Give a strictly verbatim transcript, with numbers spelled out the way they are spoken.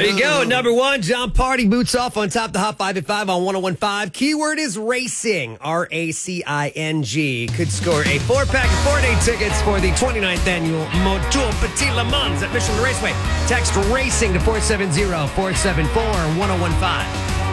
There you go. Number one, John Party boots off on top of the Hot five at five on one oh one point five. Keyword is racing. R A C I N G. Could score a four-pack of four-day tickets for the twenty-ninth annual Motul Petit Le Mans at Michelin Raceway. Text racing to four seven zero, four seven four, one oh one five.